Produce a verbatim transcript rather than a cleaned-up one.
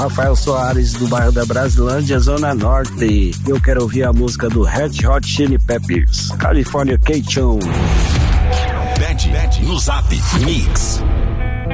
Rafael Soares, do bairro da Brasilândia, Zona Norte. Eu quero ouvir a música do Red Hot Chili Peppers, California Cation. Pede no Zap Mix.